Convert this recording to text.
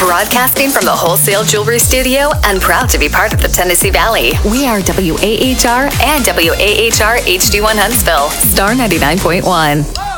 Broadcasting from the Wholesale Jewelry Studio and proud to be part of the Tennessee Valley. We are WAHR and WAHR HD1 Huntsville, Star 99.1.